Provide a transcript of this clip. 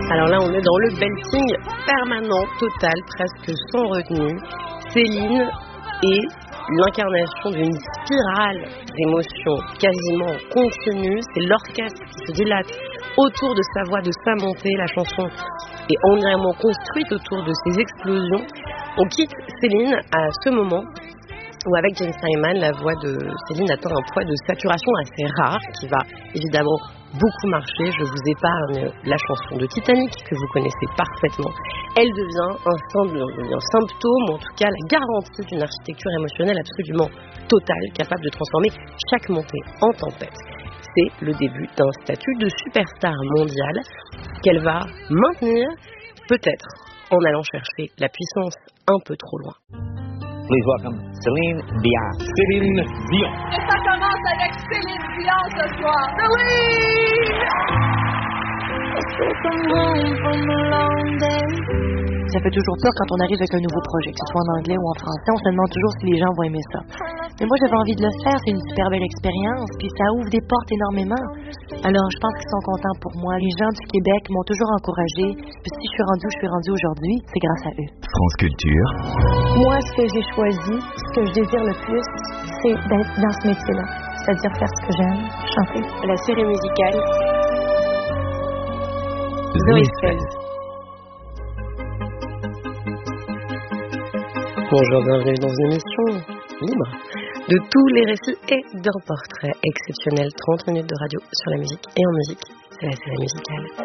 Alors là, on est dans le belting permanent, total, presque sans retenue. Céline est l'incarnation d'une spirale d'émotions quasiment continue. C'est l'orchestre qui se dilate autour de sa voix, de sa montée. La chanson est entièrement construite autour de ces explosions. On quitte Céline à ce moment où avec Jane Steinman, la voix de Céline atteint un poids de saturation assez rare qui va évidemment beaucoup marcher. Je vous épargne la chanson de Titanic que vous connaissez parfaitement. Elle devient un symptôme, ou en tout cas la garantie d'une architecture émotionnelle absolument totale, capable de transformer chaque montée en tempête. C'est le début d'un statut de superstar mondiale qu'elle va maintenir, peut-être en allant chercher la puissance un peu trop loin. Please welcome Céline Dion. Céline Dion. Et ça commence avec Céline Dion ce soir. Oui! Ça fait toujours peur quand on arrive avec un nouveau projet, que ce soit en anglais ou en français. On se demande toujours si les gens vont aimer ça. Mais moi, j'avais envie de le faire. C'est une super belle expérience. Puis ça ouvre des portes énormément. Alors, je pense qu'ils sont contents pour moi. Les gens du Québec m'ont toujours encouragée. Puis si je suis rendue où je suis rendue aujourd'hui, c'est grâce à eux. France Culture. Moi, ce que j'ai choisi, ce que je désire le plus, c'est d'être dans ce métier-là. C'est-à-dire faire ce que j'aime, chanter. La série musicale Zoé Sfeld. Bonjour, bienvenue dans une émission libre de tous les récits et d'un portrait exceptionnel. 30 minutes de radio sur la musique et en musique, c'est la série musicale.